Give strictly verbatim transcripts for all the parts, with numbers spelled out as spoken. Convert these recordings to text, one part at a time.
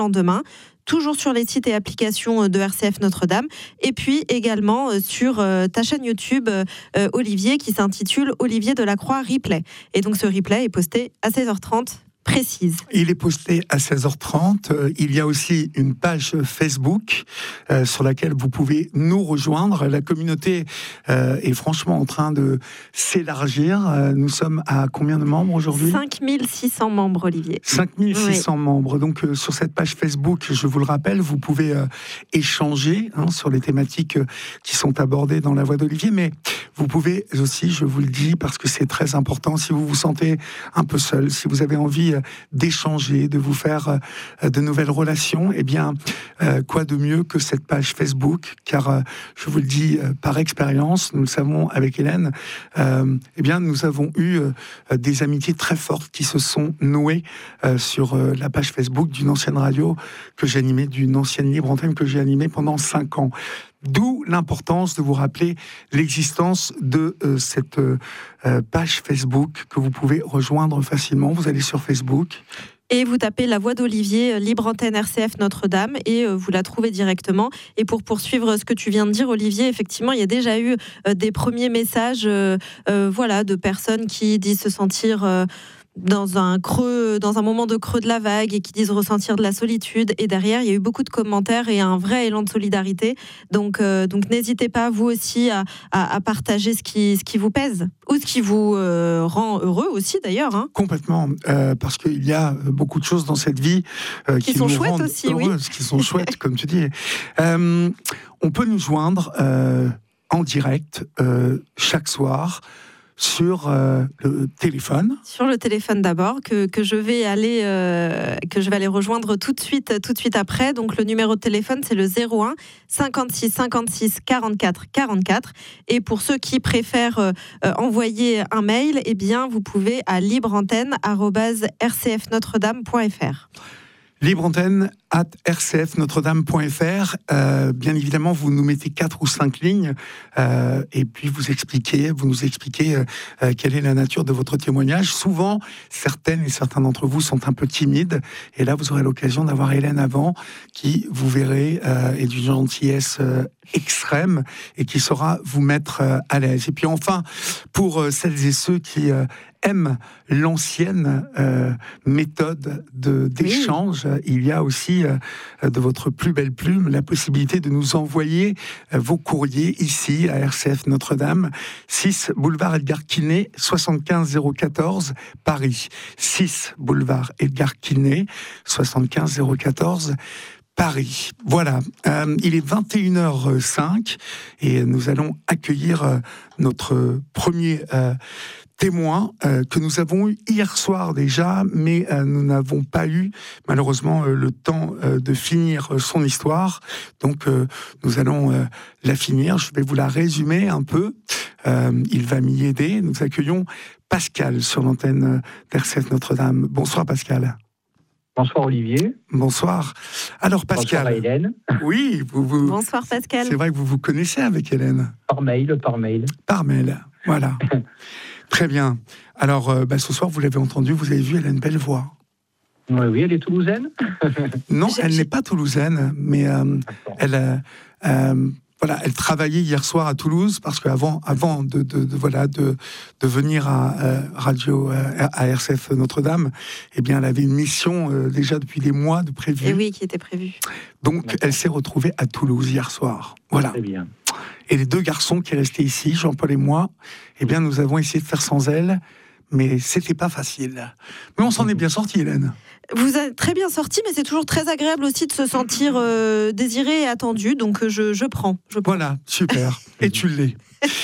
lendemain, toujours sur les sites et applications de R C F Notre-Dame, et puis également sur ta chaîne YouTube, euh, Olivier, qui s'intitule Olivier Delacroix Replay. Et donc ce replay est posté à seize heures trente. Précise. Il est posté à seize heures trente. Il y a aussi une page Facebook euh, sur laquelle vous pouvez nous rejoindre. La communauté euh, est franchement en train de s'élargir. Euh, nous sommes à combien de membres aujourd'hui ? cinq mille six cents membres, Olivier. cinq mille six cents oui. membres. Donc euh, sur cette page Facebook, je vous le rappelle, vous pouvez euh, échanger hein, sur les thématiques euh, qui sont abordées dans la voix d'Olivier. Mais vous pouvez aussi, je vous le dis, parce que c'est très important, si vous vous sentez un peu seul, si vous avez envie d'échanger, de vous faire de nouvelles relations, eh bien, euh, quoi de mieux que cette page Facebook, car euh, je vous le dis euh, par expérience, nous le savons avec Hélène, euh, eh bien, nous avons eu euh, des amitiés très fortes qui se sont nouées euh, sur euh, la page Facebook d'une ancienne radio que j'ai animée, d'une ancienne libre antenne que j'ai animée pendant cinq ans. D'où l'importance de vous rappeler l'existence de euh, cette euh, page Facebook que vous pouvez rejoindre facilement. Vous allez sur Facebook. Et vous tapez la voix d'Olivier, libre antenne R C F Notre-Dame, et euh, vous la trouvez directement. Et pour poursuivre ce que tu viens de dire, Olivier, effectivement, il y a déjà eu euh, des premiers messages euh, euh, voilà, de personnes qui disent se sentir... Euh, dans un creux, dans un moment de creux de la vague et qui disent ressentir de la solitude. Et derrière, il y a eu beaucoup de commentaires et un vrai élan de solidarité. Donc, euh, donc n'hésitez pas, vous aussi, à, à, à partager ce qui, ce qui vous pèse ou ce qui vous euh, rend heureux aussi, d'ailleurs. Hein. Complètement, euh, parce qu'il y a beaucoup de choses dans cette vie euh, qui, qui sont nous chouettes rendent aussi, heureuses, oui. qui sont chouettes, comme tu dis. Euh, on peut nous joindre euh, en direct euh, chaque soir. Sur euh, le téléphone. Sur le téléphone d'abord, que, que je vais aller euh, que je vais aller rejoindre tout de suite, tout de suite après. Donc le numéro de téléphone, c'est le zéro un cinquante-six cinquante-six quarante-quatre quarante-quatre. Et pour ceux qui préfèrent euh, envoyer un mail, eh bien vous pouvez à libreantenne arobase r c f notre dame point f r. Libreantenne at r c f notre dame point f r. Euh, bien évidemment, vous nous mettez quatre ou cinq lignes euh, et puis vous expliquez, vous nous expliquez euh, quelle est la nature de votre témoignage. Souvent, certaines et certains d'entre vous sont un peu timides et là, vous aurez l'occasion d'avoir Hélène avant qui, vous verrez, euh, est d'une gentillesse euh, extrême et qui saura vous mettre euh, à l'aise. Et puis enfin, pour euh, celles et ceux qui euh, aiment l'ancienne euh, méthode de, d'échange, oui. Il y a aussi euh, de votre plus belle plume la possibilité de nous envoyer euh, vos courriers ici à R C F Notre-Dame, six boulevard Edgar Quinet, soixante-quinze zéro quatorze, Paris. six boulevard Edgar Quinet, soixante-quinze zéro quatorze, Paris. Voilà, euh, il est vingt et une heures cinq et nous allons accueillir euh, notre premier euh, témoin euh, que nous avons eu hier soir déjà, mais euh, nous n'avons pas eu malheureusement euh, le temps euh, de finir euh, son histoire. Donc euh, nous allons euh, la finir. Je vais vous la résumer un peu. Euh, il va m'y aider. Nous accueillons Pascal sur l'antenne d'R C F Notre-Dame. Bonsoir Pascal. Bonsoir Olivier. Bonsoir. Alors Pascal. Bonsoir Hélène. Oui, vous, vous. Bonsoir Pascal. C'est vrai que vous vous connaissez avec Hélène. Par mail, par mail. Par mail, voilà. Très bien. Alors, euh, bah, ce soir, vous l'avez entendu, vous avez vu, elle a une belle voix. Oui, oui, elle est toulousaine. Non, elle n'est pas toulousaine, mais euh, elle, euh, euh, voilà, elle travaillait hier soir à Toulouse parce qu'avant, avant de, de, de voilà, de, de venir à euh, radio euh, à R C F Notre-Dame, eh bien, elle avait une mission euh, déjà depuis des mois de prévue. Et oui, qui était prévue. Donc, D'accord. Elle s'est retrouvée à Toulouse hier soir. Voilà. Très bien. Et les deux garçons qui restaient ici, Jean-Paul et moi, eh bien, nous avons essayé de faire sans elle, mais c'était pas facile. Mais on s'en est bien sorti, Hélène. Vous êtes très bien sorti, mais c'est toujours très agréable aussi de se sentir euh, désiré et attendu, donc je, je prends. Je prends. Voilà, super. Et tu l'es.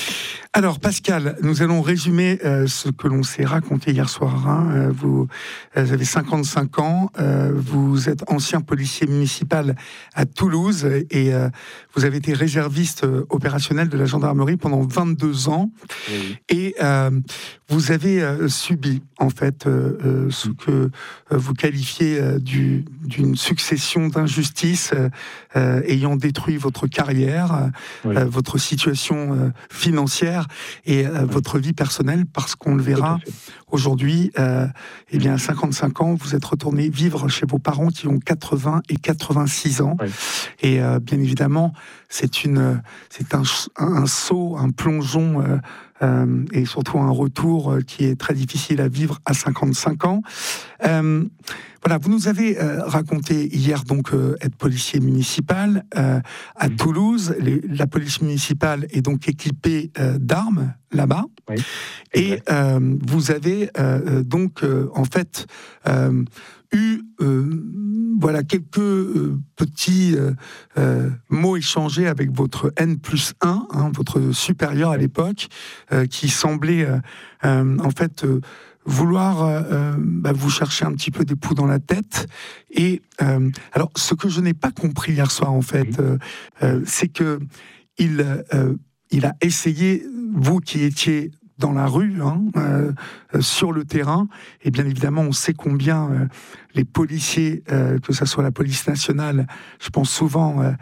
Alors, Pascal, nous allons résumer euh, ce que l'on s'est raconté hier soir. Hein. Euh, vous, euh, vous avez cinquante-cinq ans, euh, vous êtes ancien policier municipal à Toulouse et euh, vous avez été réserviste euh, opérationnel de la gendarmerie pendant vingt-deux ans. Oui. Et euh, vous avez euh, subi, en fait, euh, euh, ce que euh, vous qualifiez euh, du, d'une succession d'injustices euh, euh, ayant détruit votre carrière, oui. euh, votre situation euh, financière carrière et euh, votre vie personnelle, parce qu'on le verra aujourd'hui, euh, eh bien, à cinquante-cinq ans, vous êtes retourné vivre chez vos parents qui ont quatre-vingts et quatre-vingt-six ans. Oui. Et euh, bien évidemment, c'est, une, c'est un, un saut, un plongeon euh, euh, et surtout un retour euh, qui est très difficile à vivre à cinquante-cinq ans. Euh, Voilà, vous nous avez euh, raconté hier donc euh, être policier municipal euh, à Toulouse. Les, la police municipale est donc équipée euh, d'armes là-bas. Oui, et euh, vous avez euh, donc euh, en fait euh, eu euh, voilà quelques euh, petits euh, euh, mots échangés avec votre N plus un, hein, votre supérieur à l'époque, euh, qui semblait euh, euh, en fait euh, vouloir euh, bah, vous chercher un petit peu des poux dans la tête. Et euh, alors, ce que je n'ai pas compris hier soir, en fait, euh, euh, c'est que il, euh, il a essayé, vous qui étiez dans la rue, hein, euh, euh, sur le terrain, et bien évidemment, on sait combien euh, les policiers, euh, que ce soit la police nationale, je pense souvent euh,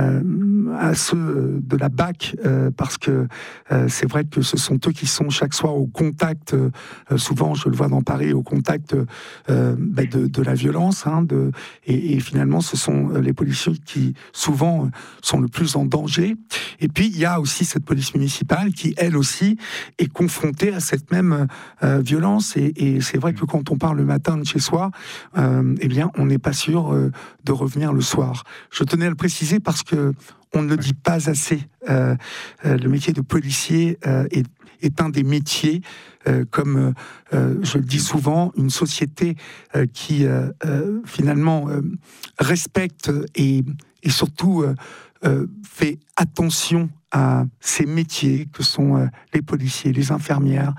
euh, à ceux de la B A C, euh, parce que euh, c'est vrai que ce sont eux qui sont chaque soir au contact, euh, souvent je le vois dans Paris, au contact euh, bah de, de la violence, hein, de, et, et finalement ce sont les policiers qui souvent sont le plus en danger. Et puis il y a aussi cette police municipale qui, elle aussi, est confrontée à cette même euh, violence, et, et c'est vrai que quand on part le matin de chez soi, euh, eh bien on n'est pas sûr euh, de revenir le soir. Je tenais à le préciser parce que on ne le dit pas assez. Euh, euh, le métier de policier euh, est, est un des métiers, euh, comme euh, je le dis souvent, une société euh, qui euh, euh, finalement euh, respecte et, et surtout euh, euh, fait attention à ces métiers que sont euh, les policiers, les infirmières,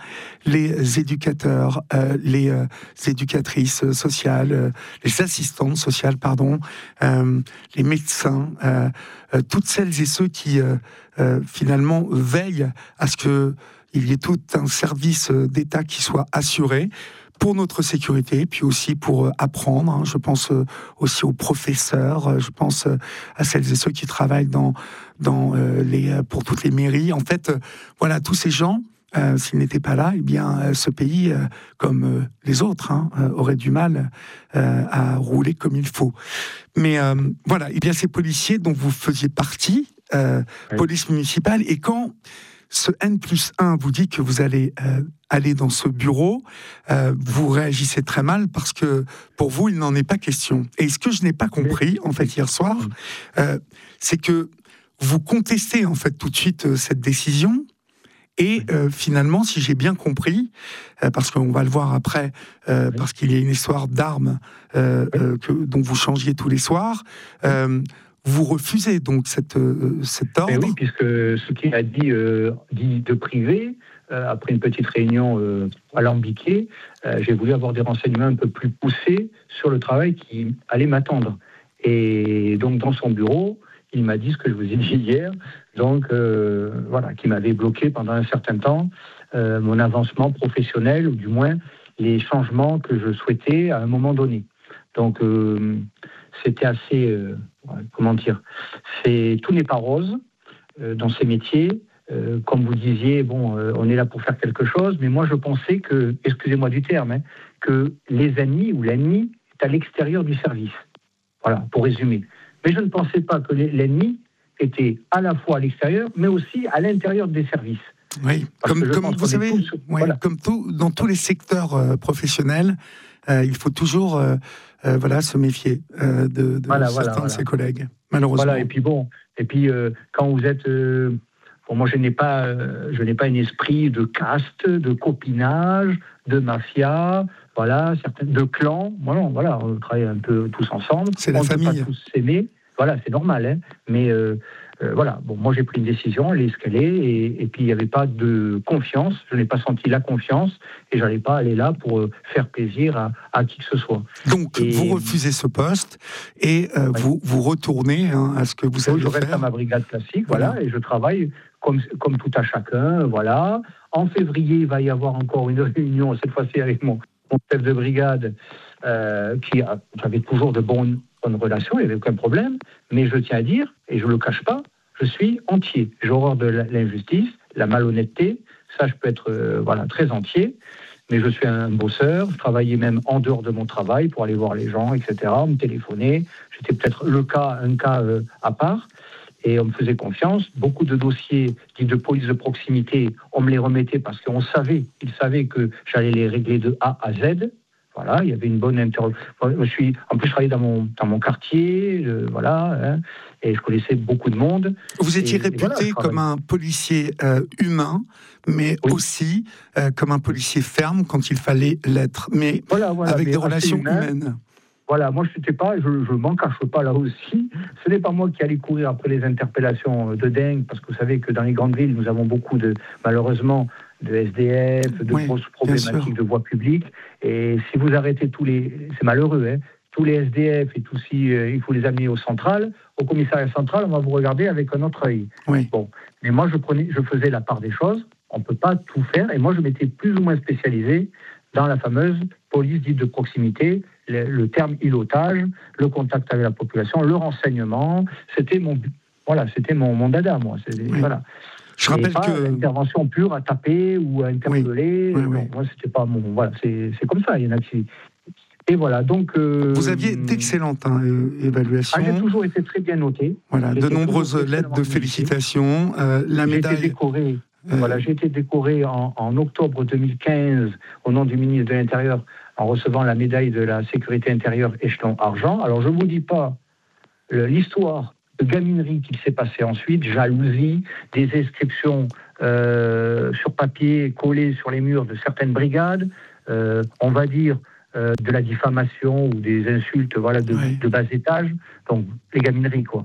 les éducateurs, euh, les euh, éducatrices sociales, euh, les assistantes sociales, pardon, euh, les médecins, euh, euh, toutes celles et ceux qui euh, euh, finalement veillent à ce que il y ait tout un service d'État qui soit assuré pour notre sécurité, puis aussi pour euh, apprendre. Hein. Je pense euh, aussi aux professeurs, euh, je pense euh, à celles et ceux qui travaillent dans, dans, euh, les, euh, pour toutes les mairies. En fait, euh, voilà, tous ces gens, euh, s'ils n'étaient pas là, eh bien, euh, ce pays, euh, comme euh, les autres, hein, euh, aurait du mal euh, à rouler comme il faut. Mais euh, voilà, il y a ces policiers dont vous faisiez partie, euh, oui. Police municipale, et quand ce N plus un vous dit que vous allez euh, aller dans ce bureau, euh, vous réagissez très mal parce que pour vous, il n'en est pas question. Et ce que je n'ai pas compris, en fait, hier soir, euh, c'est que vous contestez, en fait, tout de suite euh, cette décision. Et euh, finalement, si j'ai bien compris, euh, parce qu'on va le voir après, euh, parce qu'il y a une histoire d'armes euh, euh, que, dont vous changiez tous les soirs, euh, vous refusez donc cette, euh, cet ordre. Et oui, puisque ce qu'il a dit, euh, dit de privé, euh, après une petite réunion euh, alambiquée, euh, j'ai voulu avoir des renseignements un peu plus poussés sur le travail qui allait m'attendre. Et donc dans son bureau, il m'a dit ce que je vous ai dit hier, donc euh, voilà, qui m'avait bloqué pendant un certain temps euh, mon avancement professionnel, ou du moins les changements que je souhaitais à un moment donné. Donc euh, c'était assez, euh, comment dire, c'est, tout n'est pas rose euh, dans ces métiers. Euh, comme vous disiez, bon, euh, on est là pour faire quelque chose, mais moi je pensais que, excusez-moi du terme, hein, que les ennemis ou l'ennemi est à l'extérieur du service. Voilà, pour résumer. Mais je ne pensais pas que l'ennemi était à la fois à l'extérieur, mais aussi à l'intérieur des services. Oui, Parce comme, comme vous savez, tous, oui, voilà. comme tout, dans tous les secteurs euh, professionnels, euh, il faut toujours euh, euh, voilà, se méfier euh, de, de voilà, certains voilà, de ses voilà. collègues, malheureusement. Voilà, et puis bon, et puis euh, quand vous êtes... Euh, bon, moi, je n'ai pas, euh, je n'ai pas un esprit de caste, de copinage, de mafia, voilà, certaines, de clan. Voilà, voilà, on travaille un peu tous ensemble. C'est la on famille. On ne peut pas tous s'aimer. Voilà, c'est normal, hein. Mais euh, euh, voilà, bon, moi j'ai pris une décision, elle est ce qu'elle est, et, et puis il n'y avait pas de confiance, je n'ai pas senti la confiance, et je n'allais pas aller là pour euh, faire plaisir à, à qui que ce soit. Donc et... vous refusez ce poste, et euh, oui. vous, vous retournez hein, à ce que vous savez faire. Je reste à ma brigade classique, voilà, voilà, et je travaille comme, comme tout à chacun, voilà. En février, il va y avoir encore une réunion, cette fois-ci avec mon, mon chef de brigade, euh, qui a, j'avais toujours de bonnes bonne relation, il n'y avait aucun problème, mais je tiens à dire, et je ne le cache pas, je suis entier. J'ai horreur de l'injustice, la malhonnêteté. Ça, je peux être euh, voilà, très entier. Mais je suis un bosseur, je travaillais même en dehors de mon travail pour aller voir les gens, et cetera, me téléphoner. J'étais peut-être le cas, un cas euh, à part, et on me faisait confiance. Beaucoup de dossiers dits de police de proximité, on me les remettait parce qu'on savait, ils savaient que j'allais les régler de A à Z. Voilà, il y avait une bonne interro... Je suis, en plus, je travaillais dans mon, dans mon quartier, je, voilà, hein, et je connaissais beaucoup de monde. Vous étiez et, réputé et voilà, comme un policier euh, humain, mais oui. aussi euh, comme un policier ferme quand il fallait l'être, mais voilà, voilà, avec mais des relations humain, humaines. Voilà, moi je ne sais pas, je ne m'en cache pas là aussi. Ce n'est pas moi qui allais courir après les interpellations de dingue, parce que vous savez que dans les grandes villes, nous avons beaucoup de, malheureusement, de S D F, de oui, grosses problématiques de voie publique. Et si vous arrêtez tous les... C'est malheureux, hein, tous les S D F et tout si euh, il faut les amener au central, au commissariat central, on va vous regarder avec un autre œil. Oui. Bon, mais moi je prenais, je faisais la part des choses. On ne peut pas tout faire. Et moi je m'étais plus ou moins spécialisé dans la fameuse police dite de proximité, le, le terme îlotage, le contact avec la population, le renseignement. C'était mon, voilà, c'était mon, mon dada, moi. C'est, oui. Voilà. Je et rappelle pas que l'intervention pure à taper ou à interpeller. Oui. Oui, non, oui. Moi, c'était pas mon. Voilà, c'est, c'est comme ça. Il y en a qui. Et voilà, donc... Euh, Vous aviez d'excellentes hein, évaluations. Ah, j'ai toujours été très bien noté. Voilà, de nombreuses lettres de félicitations. Euh, la j'ai médaille... été décoré, euh... voilà, j'ai été décoré en, en octobre deux mille quinze au nom du ministre de l'Intérieur en recevant la médaille de la sécurité intérieure échelon argent. Alors, je ne vous dis pas euh, l'histoire de gaminerie qu'il s'est passé ensuite, jalousie, des inscriptions euh, sur papier collées sur les murs de certaines brigades, euh, on va dire... Euh, de la diffamation ou des insultes voilà, de, oui. de bas étage, donc les gamineries, quoi.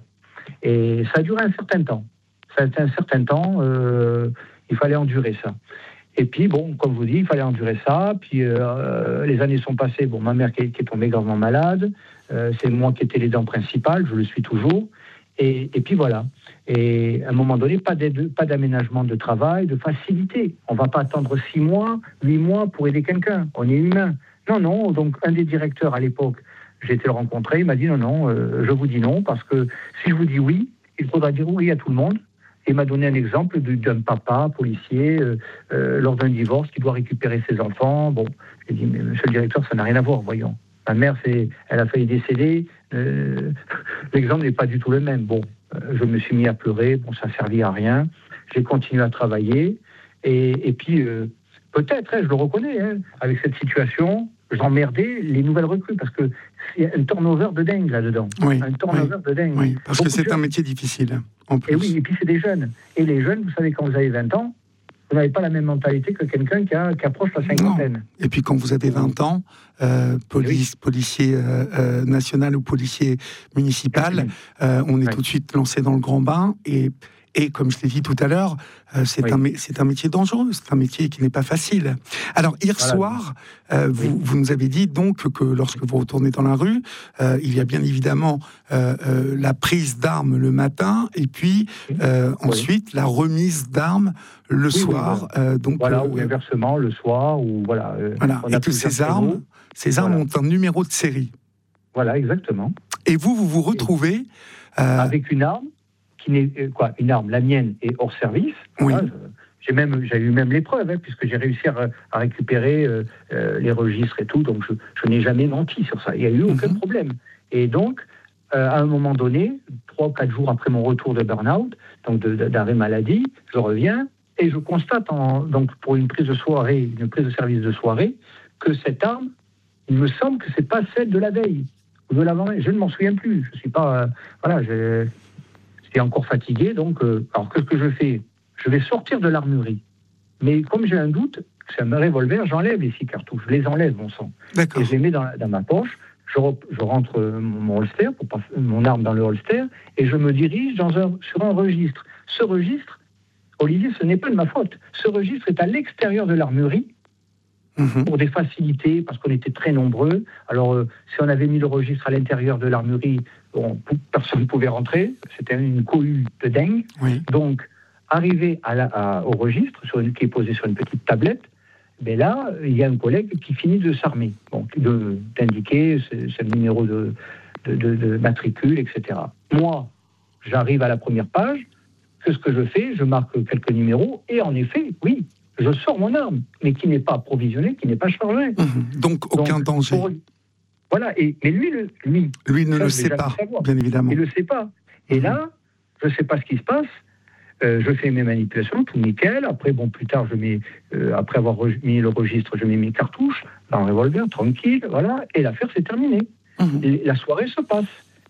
Et ça a duré un certain temps. Ça a été un certain temps, euh, il fallait endurer ça. Et puis, bon, comme je vous dis, il fallait endurer ça, puis euh, les années sont passées, bon, ma mère qui est, qui est tombée gravement malade, euh, c'est moi qui étais l'aidant principal, je le suis toujours, et, et puis voilà. Et à un moment donné, pas, d'aide, pas d'aménagement de travail, de facilité. On ne va pas attendre six mois, huit mois pour aider quelqu'un, on est humain. Non, non, donc un des directeurs à l'époque, j'ai été le rencontrer, il m'a dit non, non, euh, je vous dis non, parce que si je vous dis oui, il faudra dire oui à tout le monde. Et il m'a donné un exemple de, d'un papa policier euh, euh, lors d'un divorce qui doit récupérer ses enfants. Bon, j'ai dit, mais monsieur le directeur, ça n'a rien à voir, voyons. Ma mère, c'est, elle a failli décéder, euh, l'exemple n'est pas du tout le même. Bon, euh, je me suis mis à pleurer, bon, ça ne servit à rien. J'ai continué à travailler, et, et puis, euh, peut-être, hein, je le reconnais, hein, avec cette situation, j'emmerdais les nouvelles recrues, parce que c'est un turnover de dingue là-dedans. Oui, un turnover oui, de dingue. Oui, parce Beaucoup que c'est un métier difficile, en plus. Et oui, et puis c'est des jeunes. Et les jeunes, vous savez, quand vous avez vingt ans, vous n'avez pas la même mentalité que quelqu'un qui, a, qui approche la cinquantaine. Non. Et puis quand vous avez vingt ans, euh, police, oui. policier euh, euh, national ou policier municipal, euh, on est oui. tout de suite lancé dans le grand bain, et... Et comme je l'ai dit tout à l'heure, euh, c'est, oui. un, c'est un métier dangereux, c'est un métier qui n'est pas facile. Alors, hier voilà. soir, euh, vous, oui. vous nous avez dit donc que lorsque vous retournez dans la rue, euh, il y a bien évidemment euh, euh, la prise d'armes le matin, et puis euh, oui. ensuite la remise d'armes le oui, soir. Oui, voilà, euh, donc, voilà euh, ou inversement, le soir, ou voilà. Euh, voilà. Et que ces armes, ces armes voilà. ont un numéro de série. Voilà, exactement. Et vous, vous vous retrouvez... Euh, avec une arme qui n'est quoi, une arme, la mienne est hors service. Oui. Voilà, j'ai même, j'ai eu même l'épreuve, hein, puisque j'ai réussi à, à récupérer euh, euh, les registres et tout, donc je, je n'ai jamais menti sur ça. Il n'y a eu aucun mm-hmm. problème. Et donc, euh, à un moment donné, trois ou quatre jours après mon retour de burn-out, donc de, de, d'arrêt maladie, je reviens et je constate, en, donc pour une prise de soirée, une prise de service de soirée, que cette arme, il me semble que c'est pas celle de la veille ou de l'avant. Je ne m'en souviens plus. Je suis pas, euh, voilà, j'ai encore fatigué, donc, euh, alors qu'est-ce que je fais? Je vais sortir de l'armurerie. Mais comme j'ai un doute, c'est un revolver, j'enlève les six cartouches, je les enlève, mon sang. D'accord. Et je les mets dans, dans ma poche, je, re, je rentre euh, mon holster, pour pas, mon arme dans le holster, et je me dirige dans un, sur un registre. Ce registre, Olivier, ce n'est pas de ma faute. Ce registre est à l'extérieur de l'armurerie, mmh. pour des facilités, parce qu'on était très nombreux. Alors, euh, si on avait mis le registre à l'intérieur de l'armurerie, bon, personne ne pouvait rentrer, c'était une cohue de dingue. Oui. Donc, arrivé à la, à, au registre, sur une, qui est posé sur une petite tablette, ben là, il y a un collègue qui finit de s'armer, donc de, d'indiquer c'est, c'est le numéro de, de, de, de matricule, et cetera. Moi, j'arrive à la première page, que ce que je fais, je marque quelques numéros, et en effet, oui, je sors mon arme, mais qui n'est pas approvisionné, qui n'est pas chargé. Mmh. Donc, aucun Donc, danger. Pour... Voilà, et, mais lui, le, lui, lui ne le sait pas, bien évidemment. Il ne le sait pas. Et mmh. là, je ne sais pas ce qui se passe. Euh, je fais mes manipulations, tout nickel. Après, bon, plus tard, je mets, euh, après avoir re- mis le registre, je mets mes cartouches dans le revolver, tranquille, voilà. Et l'affaire s'est terminée. Mmh. Et la soirée se passe.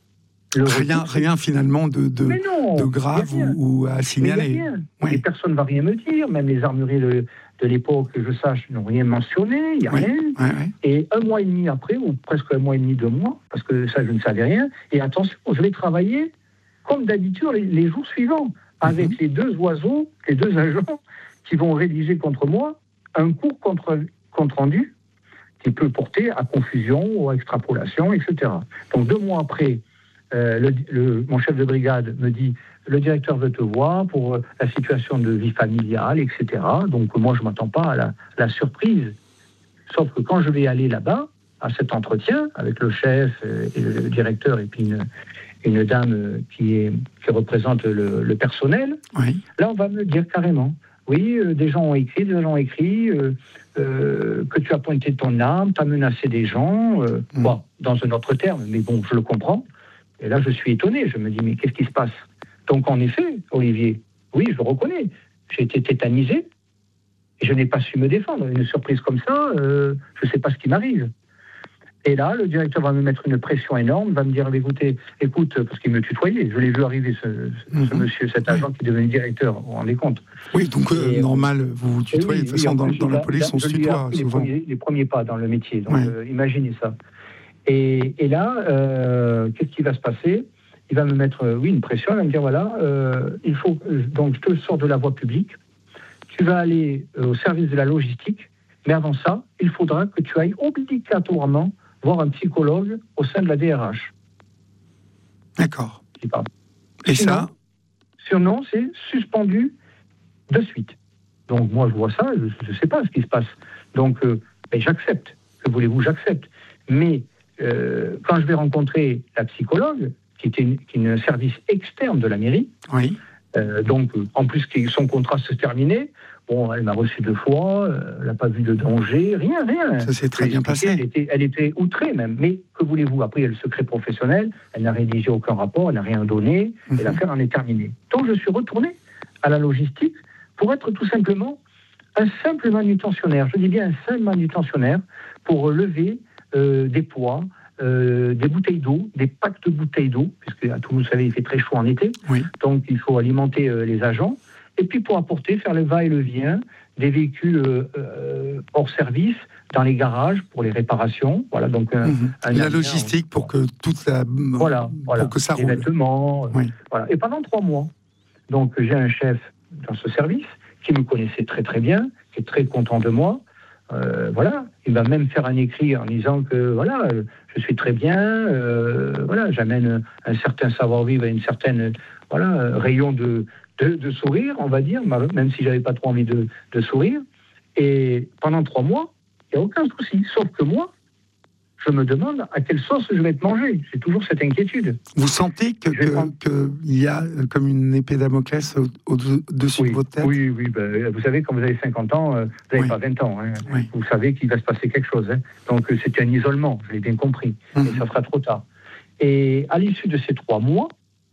Le rien, registre, rien finalement de, de, non, de grave ou, ou à signaler. Oui. Et personne ne va rien me dire. Même les armuriers de, de l'époque, que je sache, n'ont rien mentionné. Il n'y a oui. rien. Oui, oui. Et un mois et demi après, ou presque un mois et demi, deux mois, parce que ça, je ne savais rien. Et attention, je vais travailler comme d'habitude les, les jours suivants, avec mm-hmm. les deux oiseaux, les deux agents, qui vont rédiger contre moi un court contre, compte rendu qui peut porter à confusion ou à extrapolation, et cetera. Donc deux mois après, euh, le, le, mon chef de brigade me dit « Le directeur veut te voir pour la situation de vie familiale, et cetera » Donc moi, je ne m'attends pas à la, la surprise. Sauf que quand je vais aller là-bas, à cet entretien, avec le chef et le directeur et puis une, une dame qui, est, qui représente le, le personnel, oui. là, on va me dire carrément « Oui, euh, des gens ont écrit, des gens ont écrit... Euh, Euh, que tu as pointé ton arme, tu as menacé des gens, euh, mmh. bon, dans un autre terme, mais bon, je le comprends. Et là, je suis étonné, je me dis, mais qu'est-ce qui se passe ? Donc, en effet, Olivier, oui, je le reconnais, j'ai été tétanisé, et je n'ai pas su me défendre. Une surprise comme ça, euh, je ne sais pas ce qui m'arrive. Et là, le directeur va me mettre une pression énorme, va me dire, écoutez, écoute, parce qu'il me tutoyait, je l'ai vu arriver, ce, ce mmh. monsieur, cet agent qui est devenu directeur, vous vous rendez compte ? Oui, donc euh, et, normal, vous vous tutoyez, de toute façon, dans, dans la police, on se tutoie les souvent. Premiers, les premiers pas dans le métier, donc ouais. euh, imaginez ça. Et, et là, euh, qu'est-ce qui va se passer ? Il va me mettre, euh, oui, une pression, il va me dire, voilà, euh, il faut, euh, donc je te sors de la voie publique, tu vas aller euh, au service de la logistique, mais avant ça, il faudra que tu ailles obligatoirement voir un psychologue au sein de la D R H. D'accord. Et sinon, ça Sinon, c'est suspendu de suite. Donc moi, je vois ça, je ne sais pas ce qui se passe. Donc, euh, ben, j'accepte. Que voulez-vous, j'accepte. Mais euh, quand je vais rencontrer la psychologue, qui était une, qui est un service externe de la mairie, oui. euh, donc en plus son contrat se terminait, bon, elle m'a reçu deux fois, euh, elle n'a pas vu de danger, rien, rien. Ça s'est très bien passé. Elle était, elle était outrée même. Mais que voulez-vous ? Après, il y a le secret professionnel, elle n'a rédigé aucun rapport, elle n'a rien donné, mm-hmm. et l'affaire en est terminée. Donc je suis retourné à la logistique pour être tout simplement un simple manutentionnaire. Je dis bien un simple manutentionnaire pour lever euh, des poids, euh, des bouteilles d'eau, des packs de bouteilles d'eau, puisque à Toulouse, vous savez, il fait très chaud en été, oui. donc il faut alimenter euh, les agents. Et puis pour apporter, faire le va-et-le-vient des véhicules euh, hors service dans les garages pour les réparations. Voilà, donc un, mmh. un la logistique pour que toute la voilà, voilà, pour que ça les roule. vêtements, oui. voilà. Et pendant trois mois, donc j'ai un chef dans ce service qui me connaissait très très bien, qui est très content de moi. Euh, voilà, il va même faire un écrit en disant que voilà, je suis très bien, euh, voilà, j'amène un certain savoir-vivre et une certaine voilà rayon de De, de sourire, on va dire, même si j'avais pas trop envie de, de sourire. Et pendant trois mois, il n'y a aucun souci. Sauf que moi, je me demande à quelle sauce je vais être mangé. J'ai toujours cette inquiétude. Vous sentez que, que, prendre... que il y a comme une épée Damoclès au, au-dessus oui, de votre tête ? Oui, oui. Ben, vous savez, quand vous avez cinquante ans, vous n'avez oui. pas vingt ans. Hein. Oui. Vous savez qu'il va se passer quelque chose. Hein. Donc c'est un isolement, je l'ai bien compris. Mm-hmm. Et ça sera trop tard. Et à l'issue de ces trois mois,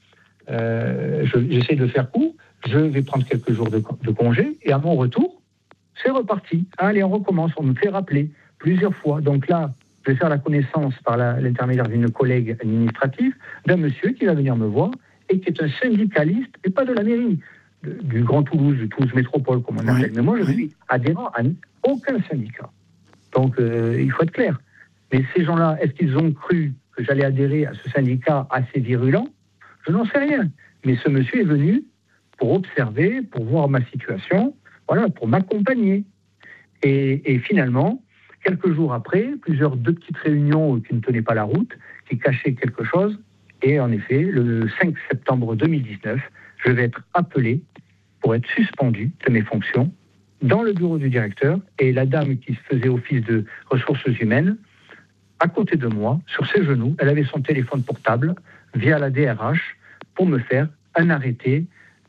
Euh, je, j'essaie de faire court, je vais prendre quelques jours de, de congé, et à mon retour, c'est reparti. Allez, on recommence, on me fait rappeler plusieurs fois. Donc là, je vais faire la connaissance par la, l'intermédiaire d'une collègue administrative d'un monsieur qui va venir me voir et qui est un syndicaliste, et pas de la mairie, de, du Grand Toulouse, du Toulouse Métropole, comme on appelle. Oui. Mais moi, je oui. suis adhérent à aucun syndicat. Donc, euh, il faut être clair. Mais ces gens-là, est-ce qu'ils ont cru que j'allais adhérer à ce syndicat assez virulent ? Je n'en sais rien. Mais ce monsieur est venu pour observer, pour voir ma situation, voilà, pour m'accompagner. Et, et finalement, quelques jours après, plusieurs deux petites réunions qui ne tenaient pas la route, qui cachaient quelque chose. Et en effet, le cinq septembre deux mille dix-neuf, je vais être appelé pour être suspendu de mes fonctions dans le bureau du directeur. Et la dame qui faisait office de ressources humaines, à côté de moi, sur ses genoux, elle avait son téléphone portable via la D R H pour me faire un arrêté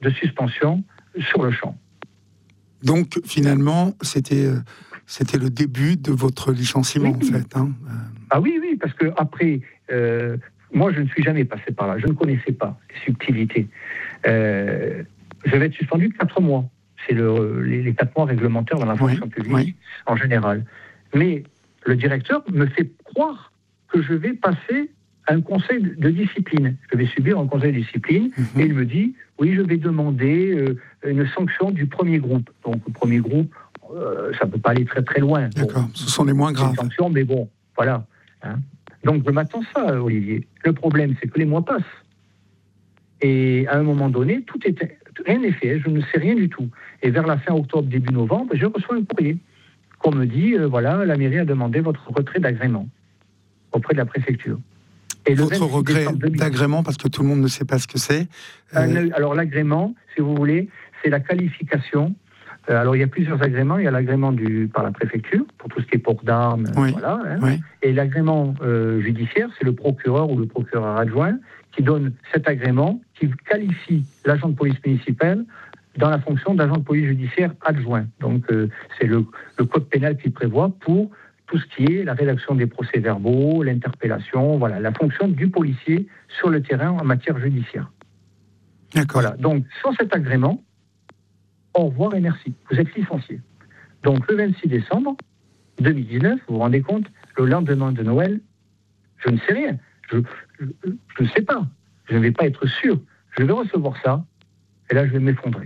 de suspension sur le champ. Donc, finalement, c'était, c'était le début de votre licenciement, oui. en fait. Hein. Ah oui, oui, parce que après, euh, moi, je ne suis jamais passé par là. Je ne connaissais pas les subtilités. Euh, je vais être suspendu quatre mois. C'est le, les, les quatre mois réglementaires dans la fonction oui, publique, oui. en général. Mais le directeur me fait croire que je vais passer à un conseil de discipline. Je vais subir un conseil de discipline, mm-hmm. et il me dit, oui, je vais demander euh, une sanction du premier groupe. Donc, le premier groupe, euh, ça ne peut pas aller très très loin. D'accord, bon, ce sont les moins graves. Sanctions, mais bon, voilà. Hein. Donc, je m'attends ça, Olivier. Le problème, c'est que les mois passent. Et à un moment donné, tout est, rien n'est fait, je ne sais rien du tout. Et vers la fin octobre, début novembre, je reçois un courrier qu'on me dit, euh, voilà, la mairie a demandé votre retrait d'agrément auprès de la préfecture. Et votre regret d'agrément, parce que tout le monde ne sait pas ce que c'est. Euh... Alors l'agrément, si vous voulez, c'est la qualification. Euh, alors il y a plusieurs agréments. Il y a l'agrément du, par la préfecture, pour tout ce qui est port d'armes. Oui. Voilà, hein. Oui. Et l'agrément euh, judiciaire, c'est le procureur ou le procureur adjoint qui donne cet agrément, qui qualifie l'agent de police municipale dans la fonction d'agent de police judiciaire adjoint. Donc euh, c'est le, le code pénal qui prévoit pour tout ce qui est la rédaction des procès-verbaux, l'interpellation, voilà, la fonction du policier sur le terrain en matière judiciaire. D'accord. Voilà. Donc, sans cet agrément, au revoir et merci. Vous êtes licencié. Donc, le vingt-six décembre deux mille dix-neuf, vous vous rendez compte, le lendemain de Noël, je ne sais rien. Je ne sais pas. Je ne vais pas être sûr. Je vais recevoir ça, et là, je vais m'effondrer.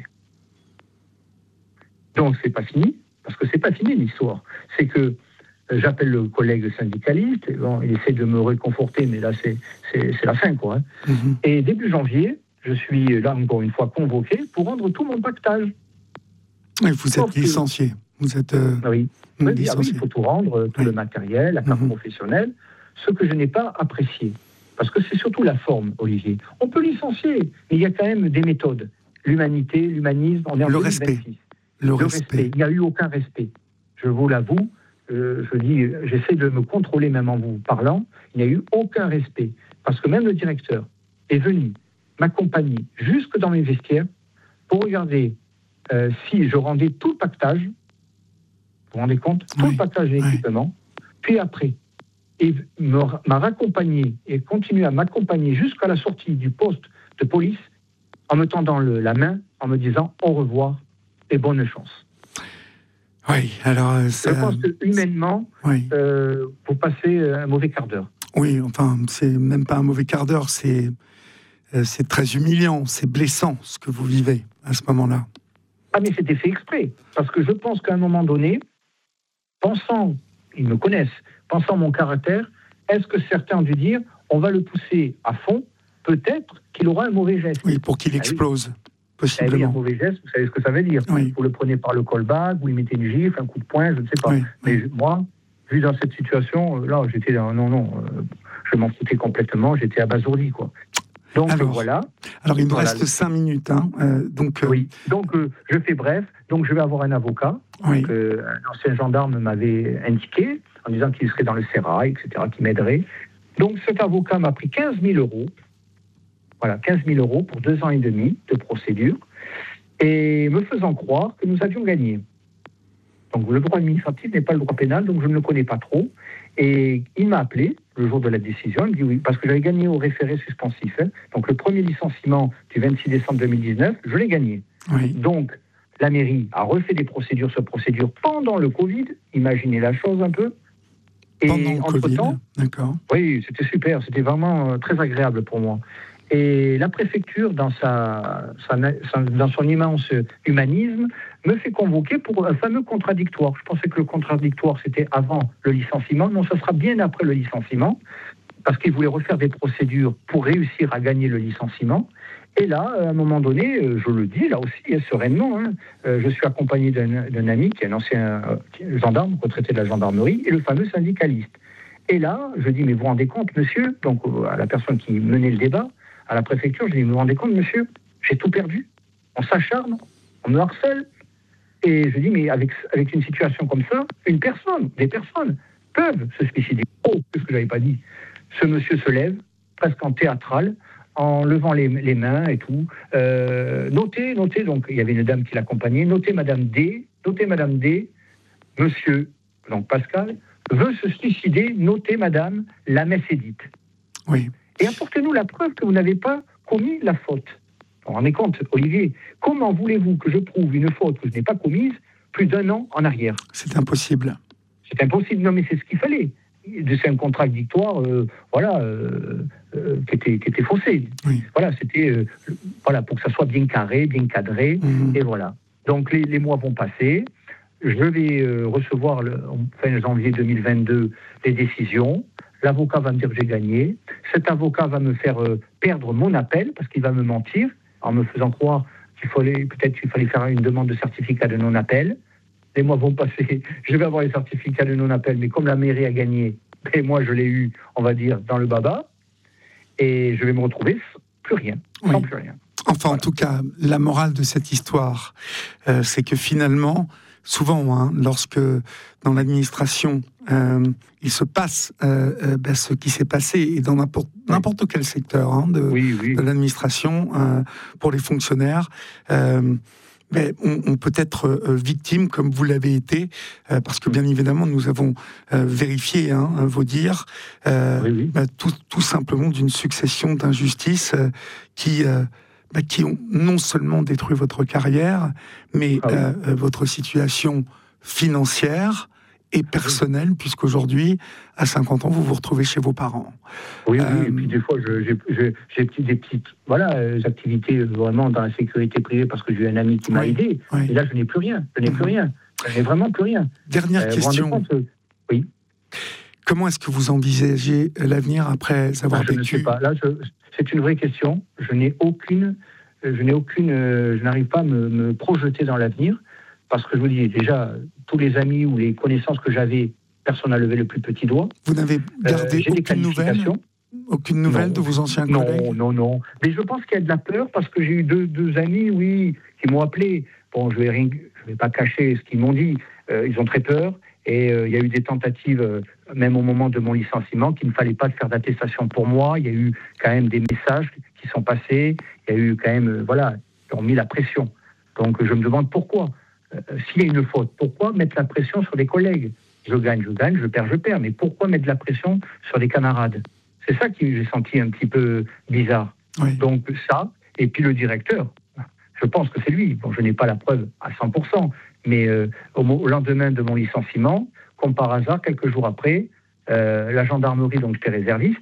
Donc, c'est pas fini, parce que c'est pas fini l'histoire. C'est que j'appelle le collègue syndicaliste, et bon, il essaie de me réconforter, mais là, c'est, c'est, c'est la fin, quoi. Hein. Mm-hmm. Et début janvier, je suis là, encore une fois, convoqué pour rendre tout mon pactage. Et vous êtes que... licencié. Vous êtes euh, oui. Oui, licencié. Ah oui, il faut tout rendre, tout oui. le matériel, la carte mm-hmm. professionnelle, ce que je n'ai pas apprécié. Parce que c'est surtout la forme, Olivier. On peut licencier, mais il y a quand même des méthodes. L'humanité, l'humanisme, on est en le respect. Le, le respect. respect. Il n'y a eu aucun respect. Je vous l'avoue. Euh, je dis, j'essaie de me contrôler même en vous parlant, il n'y a eu aucun respect. Parce que même le directeur est venu m'accompagner jusque dans mes vestiaires pour regarder euh, si je rendais tout le pactage, vous vous rendez compte, tout oui, le pactage et l'équipement, oui. Puis après, il m'a raccompagné et continue à m'accompagner jusqu'à la sortie du poste de police en me tendant le, la main, en me disant au revoir et bonne chance. Oui, alors... Ça... Je pense que humainement, oui. euh, vous passez un mauvais quart d'heure. Oui, enfin, c'est même pas un mauvais quart d'heure, c'est, euh, c'est très humiliant, c'est blessant ce que vous vivez à ce moment-là. Ah, mais c'était fait exprès, parce que je pense qu'à un moment donné, pensant, ils me connaissent, pensant mon caractère, est-ce que certains ont dû dire, on va le pousser à fond, peut-être qu'il aura un mauvais geste. Oui, pour qu'il explose. Ah, oui. Eh oui, un mauvais geste, vous savez ce que ça veut dire. Oui. Vous le prenez par le callback, vous lui mettez une gifle, un coup de poing, je ne sais pas. Oui. Mais oui. moi, vu dans cette situation, là, j'étais dans, non, non, euh, je m'en foutais complètement, j'étais abasourdi, quoi. Donc alors, voilà. Alors il nous voilà. reste cinq minutes, hein. Euh, donc. Euh... Oui. Donc euh, je fais bref. Donc je vais avoir un avocat. Oui. Donc, euh, un ancien gendarme m'avait indiqué en disant qu'il serait dans le sérail, et cetera, qui m'aiderait. Donc cet avocat m'a pris quinze mille euros. Voilà, quinze mille euros pour deux ans et demi de procédure. Et me faisant croire que nous avions gagné. Donc le droit administratif n'est pas le droit pénal, donc je ne le connais pas trop. Et il m'a appelé le jour de la décision, il me dit oui, parce que j'avais gagné au référé suspensif. Hein. Donc le premier licenciement du vingt-six décembre deux mille dix-neuf, je l'ai gagné. Oui. Donc la mairie a refait des procédures sur procédures pendant le Covid, imaginez la chose un peu. Et pendant le entre-temps, Covid, d'accord. Oui, c'était super, c'était vraiment euh, très agréable pour moi. Et la préfecture, dans, sa, sa, dans son immense humanisme, me fait convoquer pour un fameux contradictoire. Je pensais que le contradictoire, c'était avant le licenciement. Non, ça sera bien après le licenciement, parce qu'ils voulaient refaire des procédures pour réussir à gagner le licenciement. Et là, à un moment donné, je le dis, là aussi, sereinement, hein, je suis accompagné d'un, d'un ami qui est un ancien gendarme, retraité de la gendarmerie, et le fameux syndicaliste. Et là, je dis, mais vous vous rendez compte, monsieur, donc à la personne qui menait le débat, à la préfecture, je dis, vous vous rendez compte, monsieur, j'ai tout perdu. On s'acharne, on me harcèle. Et je dis, mais avec, avec une situation comme ça, une personne, des personnes peuvent se suicider. Oh, c'est ce que je n'avais pas dit. Ce monsieur se lève, presque en théâtral, en levant les, les mains et tout. Euh, notez, notez, donc il y avait une dame qui l'accompagnait, notez Madame D, notez Madame D, Monsieur, donc Pascal, veut se suicider, notez Madame, la messe est dite. Oui. Et apportez-nous la preuve que vous n'avez pas commis la faute. Vous vous rendez compte, Olivier, comment voulez-vous que je prouve une faute que je n'ai pas commise plus d'un an en arrière? C'est impossible. C'est impossible, non mais c'est ce qu'il fallait. C'est un contradictoire, euh, voilà, euh, euh, qui, était, qui était faussé. Oui. Voilà, c'était, euh, voilà, pour que ça soit bien carré, bien cadré, Mmh. et voilà. Donc les, les mois vont passer. Je vais euh, recevoir, le, en fin janvier deux mille vingt-deux, les décisions. L'avocat va me dire que j'ai gagné. Cet avocat va me faire euh, perdre mon appel, parce qu'il va me mentir, en me faisant croire qu'il fallait, peut-être qu'il fallait faire une demande de certificat de non-appel. Les mois vont passer, je vais avoir les certificats de non-appel, mais comme la mairie a gagné, et moi je l'ai eu, on va dire, dans le baba, et je vais me retrouver plus rien, Oui. sans plus rien. Enfin, Voilà. en tout cas, la morale de cette histoire, euh, c'est que finalement, souvent, hein, lorsque dans l'administration, euh, il se passe euh, euh, ben, ce qui s'est passé, et dans n'importe, n'importe quel secteur hein, de, Oui, oui. de l'administration, euh, pour les fonctionnaires, euh, mais on, on peut être euh, victime, comme vous l'avez été, euh, parce que bien évidemment, nous avons euh, vérifié hein, vos dires, euh, Oui, oui. bah, tout, tout simplement d'une succession d'injustices euh, qui, euh, bah, qui ont non seulement détruit votre carrière, mais Ah oui. euh, votre situation financière et personnelle, puisqu'aujourd'hui, à cinquante ans, vous vous retrouvez chez vos parents. Oui, Euh, oui, et puis des fois, je- j'ai j'ai- j'ai petit- des petites voilà, euh, activités vraiment dans la sécurité privée parce que j'ai eu un ami qui m'a Oui, aidé. oui. Et là, je n'ai plus rien. Je n'ai plus Mhm. rien. Je n'ai vraiment plus rien. Dernière Euh, vous vous rendez question. compte, euh, oui. Comment est-ce que vous envisagez l'avenir après avoir Ah, je ne vécu sais pas. Là, je- c'est une vraie question. Je n'ai aucune, euh, je n'ai aucune, euh, je n'arrive pas à me, me projeter dans l'avenir parce que je vous dis déjà, tous les amis ou les connaissances que j'avais, personne n'a levé le plus petit doigt. Vous n'avez Euh, gardé j'ai des aucune nouvelle, qualifications. aucune nouvelle Non. de vos anciens Non, collègues? non, non. Mais je pense qu'il y a de la peur parce que j'ai eu deux, deux amis, oui, qui m'ont appelé. Bon, je ne vais, vais pas cacher ce qu'ils m'ont dit. Euh, ils ont très peur. Et euh, il y a eu des tentatives, euh, même au moment de mon licenciement, qu'il ne fallait pas faire d'attestation pour moi. Il y a eu quand même des messages qui sont passés. Il y a eu quand même, euh, voilà, qui ont mis la pression. Donc je me demande pourquoi. Euh, s'il y a une faute, pourquoi mettre la pression sur des collègues? Je gagne, je gagne, je perds, je perds. Mais pourquoi mettre de la pression sur des camarades? C'est ça que j'ai senti un petit peu bizarre. Oui. Donc ça, et puis le directeur, je pense que c'est lui. Bon, je n'ai pas la preuve à cent pour cent, mais euh, au, au lendemain de mon licenciement, comme par hasard, quelques jours après, euh, la gendarmerie, donc j'étais réserviste,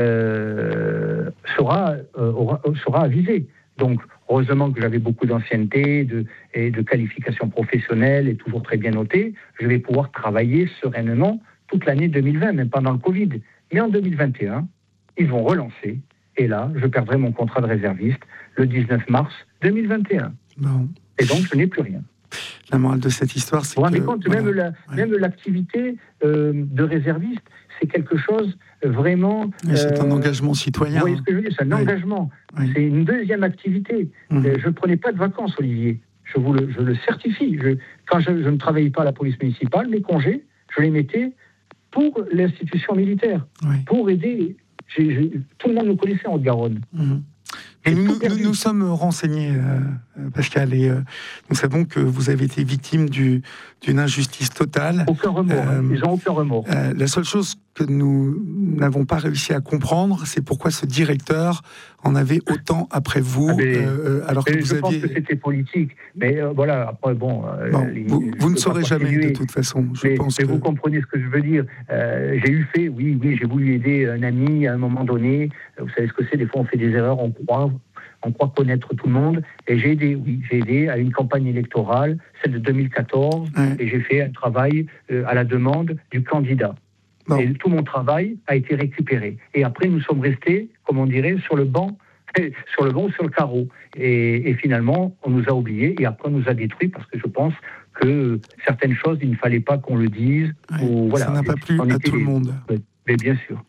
euh, sera, euh, aura, sera avisée. Donc, heureusement que j'avais beaucoup d'ancienneté de, et de qualifications professionnelles et toujours très bien notées, je vais pouvoir travailler sereinement toute l'année deux mille vingt, même pendant le Covid. Mais en deux mille vingt et un, ils vont relancer. Et là, je perdrai mon contrat de réserviste le dix-neuf mars deux mille vingt et un. Bon. Et donc, je n'ai plus rien. La morale de cette histoire, c'est Vous vous que... rendez compte, voilà. même, la, Ouais. même l'activité euh, de réserviste, c'est quelque chose vraiment... Oui, c'est un euh, engagement citoyen. Vous voyez ce que je veux dire? C'est un Oui. engagement. Oui. C'est une deuxième activité. Mhm. Euh, je ne prenais pas de vacances, Olivier. Je vous le, je le certifie. Je, quand je, je ne travaillais pas à la police municipale, mes congés, je les mettais pour l'institution militaire, Oui. pour aider. J'ai- j'ai- tout le monde me connaissait en Haute-Garonne. Mhm. Et J'ai nous, tout nous, perdu. nous sommes renseignés, euh, euh, Pascal, et euh, nous savons que vous avez été victime du, d'une injustice totale. Aucun remords. Euh, hein. Ils n'ont aucun remords. Euh, la seule chose que nous n'avons pas réussi à comprendre, c'est pourquoi ce directeur en avait autant après vous, Ah, mais- euh, alors que Et vous je pense aviez... que c'était politique. Mais euh, voilà, après, bon... euh, Bon, les- vous, je vous ne peux saurez pas jamais continuer. de toute façon. Je Mais, pense mais que... vous comprenez ce que je veux dire. Euh, j'ai eu fait, oui, oui, j'ai voulu aider un ami à un moment donné. Vous savez ce que c'est, des fois on fait des erreurs, on croit, on croit connaître tout le monde. Et j'ai aidé, oui, j'ai aidé à une campagne électorale, celle de deux mille quatorze, Ouais. et j'ai fait un travail euh, à la demande du candidat. Bon. Et tout mon travail a été récupéré. Et après, nous sommes restés, comme on dirait, sur le banc, sur le banc ou sur le carreau. Et, et finalement, on nous a oubliés et après, on nous a détruits parce que je pense que certaines choses, il ne fallait pas qu'on le dise. Ouais, Ou, voilà. ça n'a pas plu On à était tout le les- monde. Mais bien sûr.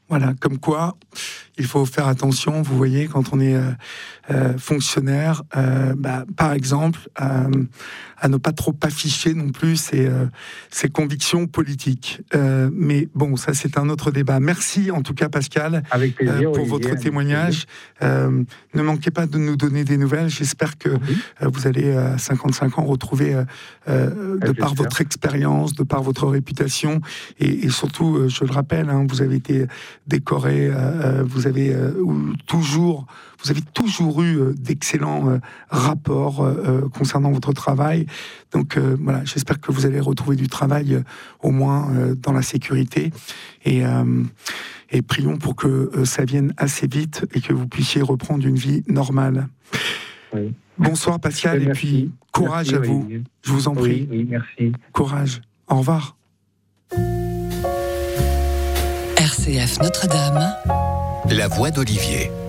Voilà, comme quoi, il faut faire attention, vous voyez, quand on est euh, euh, fonctionnaire, euh, bah, par exemple, euh, à ne pas trop afficher non plus ses, euh, ses convictions politiques. Euh, mais bon, ça c'est un autre débat. Merci en tout cas Pascal Avec plaisir, euh, pour Olivier, votre témoignage. Euh, ne manquez pas de nous donner des nouvelles. J'espère que oui. euh, vous allez à cinquante-cinq ans retrouver, euh, euh, de par votre expérience, de par votre réputation, et, et surtout, euh, je le rappelle, hein, vous avez été décoré, euh, vous avez euh, toujours, vous avez toujours eu euh, d'excellents euh, rapports euh, concernant votre travail. Donc euh, voilà, j'espère que vous allez retrouver du travail euh, au moins euh, dans la sécurité, et, euh, et prions pour que euh, ça vienne assez vite et que vous puissiez reprendre une vie normale. Oui. Bonsoir Pascal, merci. Et puis courage merci, à vous. Oui. Je vous en prie. Oui, oui, merci. Courage. Au revoir. R C F Notre-Dame. La voix d'Olivier.